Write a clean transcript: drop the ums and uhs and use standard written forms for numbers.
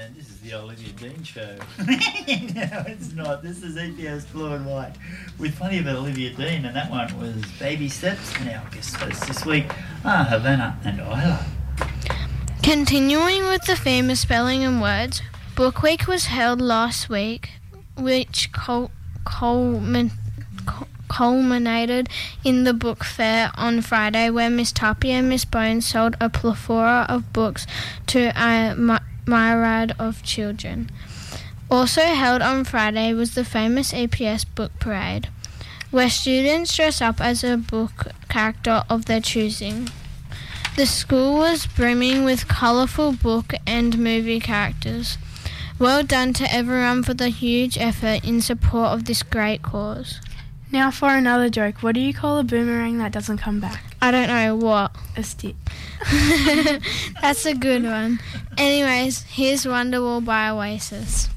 man, this is the Olivia Dean show. No, it's not. This is EPS Blue and White with plenty of Olivia Dean, and that one was Baby Steps. And our guest hosts this week are Havana and Isla. Continuing with the theme of spelling and words, Book Week was held last week, which culminated in the book fair on Friday, where Miss Tuppy and Miss Bones sold a plethora of books to a myriad of children. Also held on Friday was the famous EPS Book Parade, where students dress up as a book character of their choosing. The school was brimming with colourful book and movie characters. Well done to everyone for the huge effort in support of this great cause. Now for another joke. What do you call a boomerang that doesn't come back? I don't know what. A stick. That's a good one. Anyways, here's Wonderwall by Oasis.